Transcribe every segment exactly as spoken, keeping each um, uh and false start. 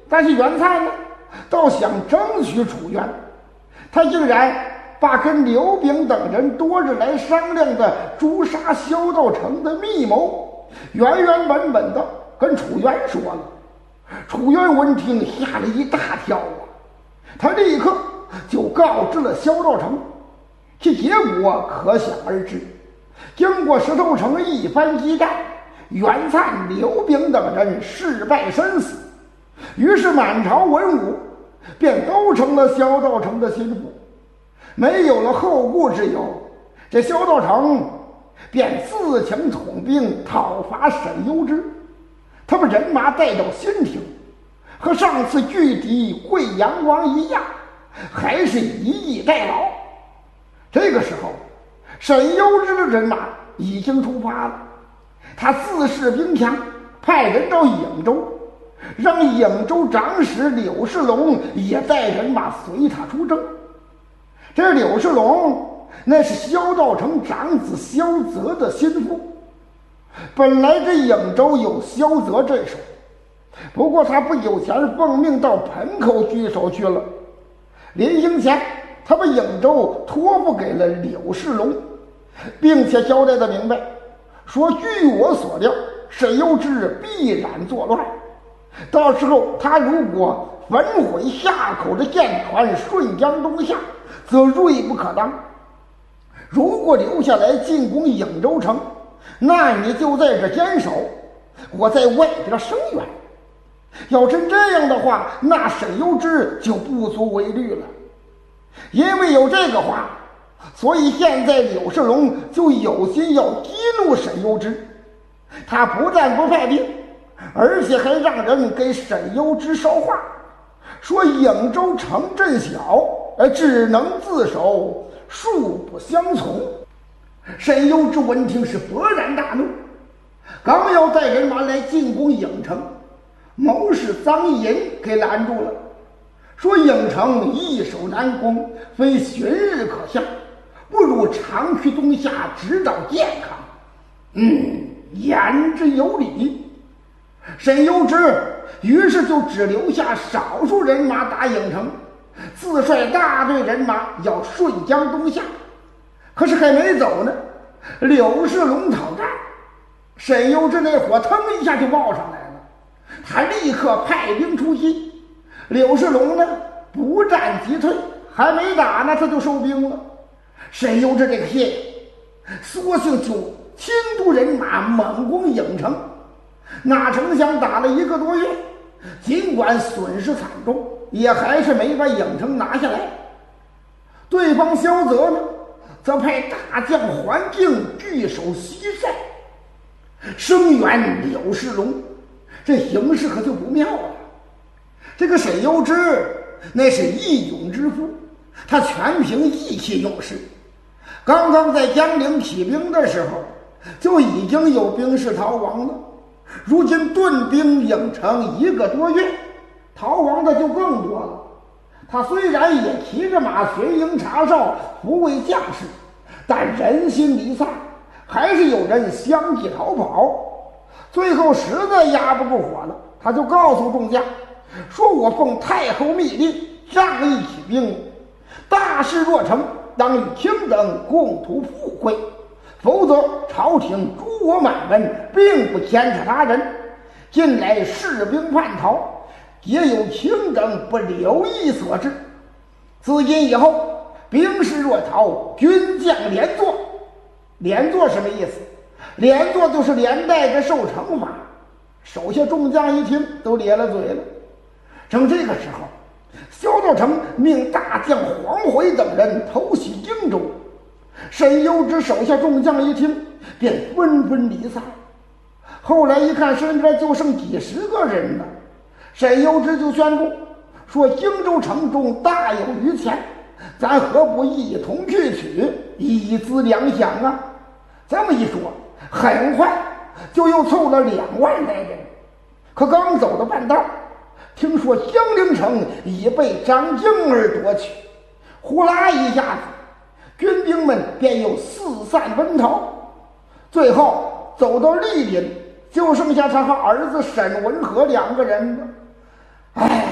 但是袁灿呢，倒想争取楚元，他竟然把跟刘炳等人多日来商量的诛杀萧道成的密谋，原原本本的跟楚元说了。楚元闻听吓了一大跳啊，他立刻就告知了萧道成，其结果可想而知。经过石头城一番激战，袁灿、刘炳等人事败身死，于是满朝文武便都成了萧道成的心腹，没有了后顾之忧。这萧道成便自请统兵讨伐沈攸之，他把人马带到新亭，和上次拒敌贵阳王一样，还是以逸待劳。这个时候，沈攸之的人马已经出发了，他自恃兵强，派人到颍州，让颍州长史柳世龙也带人马随他出征。这柳世龙那是萧道成长子萧泽的心腹，本来这颍州有萧泽镇守，不过他不久前奉命到盆口居守去了。临行前，他把颍州托付给了柳世龙，并且交代的明白，说据我所料，沈攸之必然作乱，到时候他如果焚毁夏口的舰船顺江东下，则锐不可当；如果留下来进攻颍州城，那你就在这坚守，我在外边声援。要真这样的话，那沈攸之就不足为虑了。因为有这个话，所以现在柳世龙就有心要激怒沈攸之。他不但不派兵，而且还让人给沈攸之捎话，说颍州城镇小，只能自守，恕不相从。沈攸之闻听是勃然大怒，刚要带人马来进攻颍城，谋士臧寅给拦住了，说颍城易守难攻，非旬日可下，不如长驱东下，直捣健康。嗯，言之有理。沈攸之于是就只留下少数人马打颍城，自率大队人马要顺江东下。可是还没走呢，柳世龙讨战，沈攸之那火腾一下就冒上来了，他立刻派兵出击。柳世龙呢，不战即退，还没打呢，他就收兵了。沈攸之这个谢，索性就亲督人马猛攻颍城，哪成想打了一个多月，尽管损失惨重，也还是没把颍城拿下来。对方萧泽呢，则派大将桓敬据守西塞，声援柳世龙，这形势可就不妙了。这个沈攸之那是义勇之夫，他全凭义气用事。刚刚在江陵起兵的时候，就已经有兵士逃亡了，如今顿兵颍城一个多月，逃亡的就更多了。他虽然也骑着马巡营查哨，抚慰将士，但人心离散，还是有人相继逃跑。最后实在压不住火了，他就告诉众将，说我奉太后密令，仗义起兵，大事若成，当与卿等共图富贵，否则朝廷诛我满门，并不牵扯他人。近来士兵叛逃，皆有卿等不留意所致。自今以后，兵士若逃，军将连坐。连坐什么意思？连坐就是连带着受惩罚。手下众将一听，都咧了嘴了。正这个时候，萧道成命大将黄回等人偷袭荆州。沈攸之手下众将一听，便纷纷离散。后来一看，身边就剩几十个人了。沈攸之就宣布说，荆州城中大有余钱，咱何不一同去取，以资粮饷啊？这么一说，很快就又凑了两万来人。可刚走到半道，听说江陵城已被张敬儿夺取，呼啦一下子，军兵们便又四散奔逃。最后走到莅临，就剩下他和儿子沈文和两个人了。哎，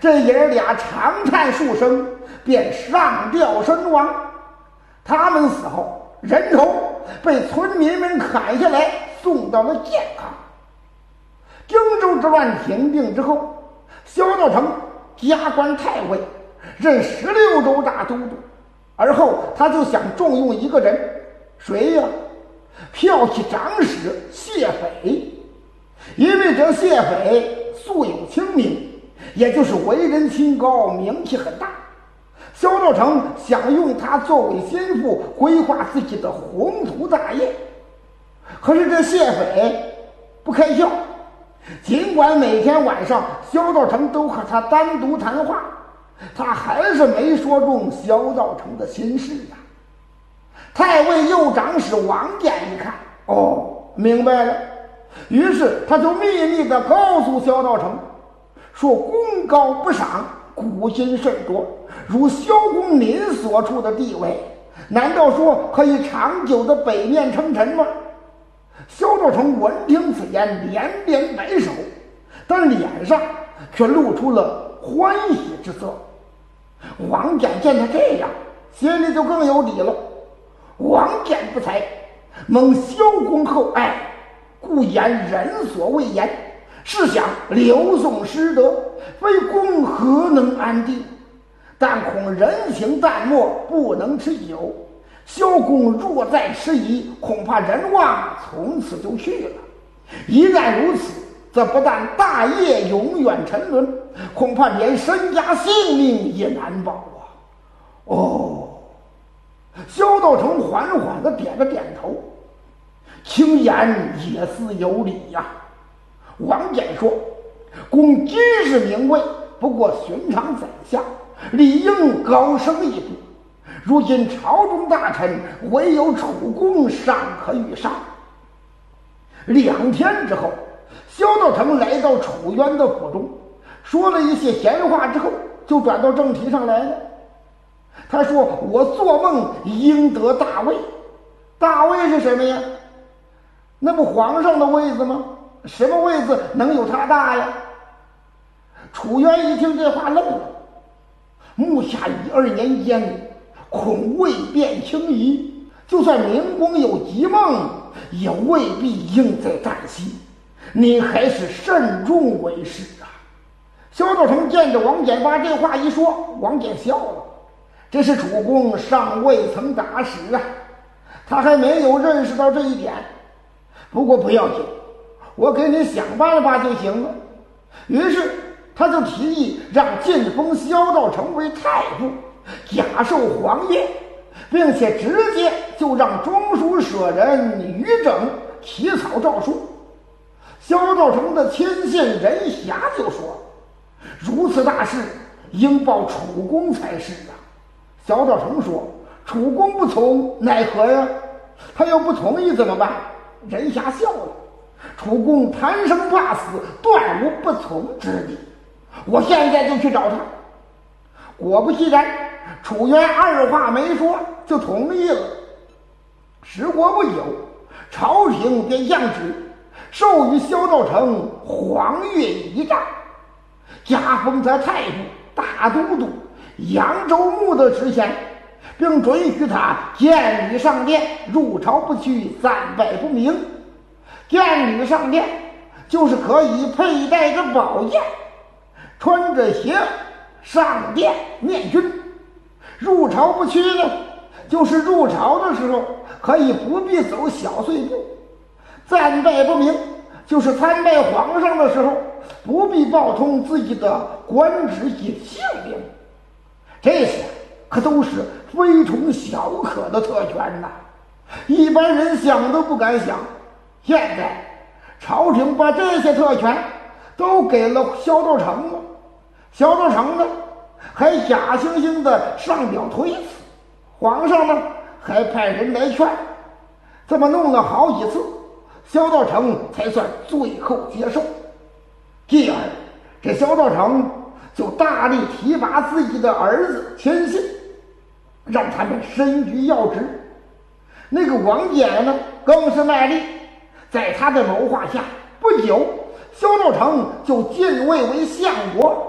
这爷俩长叹数声，便上吊身亡。他们死后，人头被村民们砍下来，送到了健康。荆州之乱平定之后，萧道成加官太尉，任十六州大都督。而后他就想重用一个人，谁呀？骠骑长史谢斐。因为这谢斐素有清名，也就是为人清高，名气很大。萧道成想用他作为心腹，规划自己的宏图大业。可是这谢斐不开窍，尽管每天晚上萧道成都和他单独谈话，他还是没说中萧道成的心事啊。太尉右长史王坚一看，哦，明白了，于是他就秘密地告诉萧道成说，功高不赏，古今甚多，如萧公您所处的地位，难道说可以长久的北面称臣吗？萧道成闻听此言，连连摆手，但脸上却露出了欢喜之色。王坚见他这样，心里就更有底了。王坚不才，蒙萧公厚爱，故言人所未言。试想刘宋失德，非公何能安定？但恐人情淡漠，不能持久。萧公若再迟疑，恐怕人望从此就去了。一旦如此，则不但大业永远沉沦，恐怕连身家性命也难保啊！哦，萧道成缓缓地点了点头，轻言也似有理呀。王坚说：“公今是名位，不过寻常宰相，理应高升一步。如今朝中大臣唯有楚公尚可与上。”两天之后，萧道成来到楚渊的府中，说了一些闲话之后，就转到正题上来了。他说：“我做梦应得大位。大位是什么呀？那不皇上的位子吗？什么位子能有他大呀？”楚渊一听这话愣了，目下一二年间，恐未变轻移，就算明公有急梦，也未必应在旦夕。你还是慎重为是啊。萧道成见着王翦把这话一说，王翦笑了。这是楚公尚未曾打使啊，他还没有认识到这一点。不过不要紧，我给你想办法就行了。于是他就提议让晋封萧道成为太傅，假授皇业，并且直接就让中书舍人于整起草诏书。萧道成的亲信任侠就说：“如此大事，应报楚公才是啊。”萧道成说：“楚公不从，奈何呀？他要不同意怎么办？”任侠笑了：“楚公贪生怕死，断无不从之地。我现在就去找他。”果不其然，楚渊二话没说就同意了。时过不久，朝廷便降旨，授予萧道成黄钺仪仗，加封他太傅、大都督、扬州牧的职衔，并准许他见礼上殿，入朝不去，参拜不明。见礼上殿就是可以佩戴着宝剑，穿着鞋上殿面君。入朝不去呢，就是入朝的时候可以不必走小碎步。参拜不明就是参拜皇上的时候不必报通自己的官职及姓名。这些可都是非同小可的特权呐，一般人想都不敢想。现在朝廷把这些特权都给了萧道成了，萧道成呢还假惺惺的上表推辞，皇上呢还派人来劝，这么弄了好几次，萧道成才算最后接受。继而这萧道成就大力提拔自己的儿子亲信，让他们身居要职。那个王翦呢更是卖力，在他的谋划下，不久萧道成就进位为相国，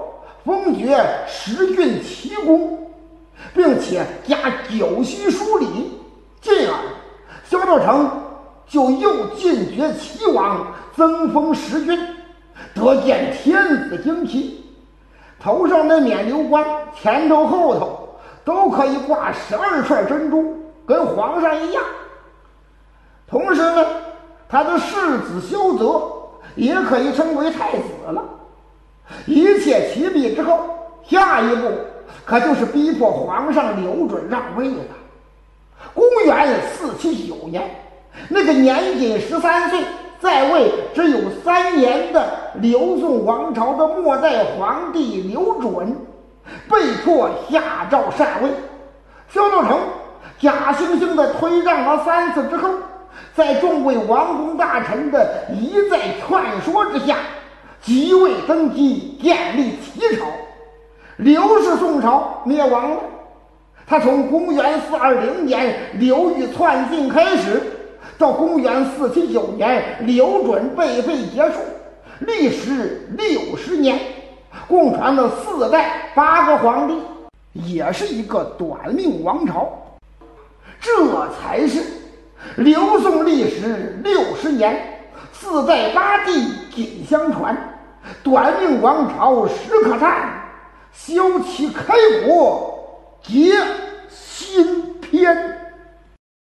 封爵十郡七公，并且加九锡书礼，进而萧道成就又进爵齐王，增封十郡，得见天子旌旗，头上那冕旒冠前头后头都可以挂十二串珍珠，跟皇上一样。同时呢，他的世子萧泽也可以称为太子了。一切齐毕之后，下一步可就是逼迫皇上刘准让位了。公元四七九年，那个年仅十三岁，在位只有三年的刘宋王朝的末代皇帝刘准，被迫下诏禅位。萧道成假惺惺地推让了三次之后，在众位王公大臣的一再劝说之下，即位登基，建立齐朝。刘氏宋朝灭亡了。他从公元四二零年刘裕篡晋开始，到公元四七九年刘准被废结束，历时六十年，共传了四代八个皇帝，也是一个短命王朝。这才是刘宋历时六十年，四代八帝仅相传，短命王朝时可叹，萧齐开国结新篇。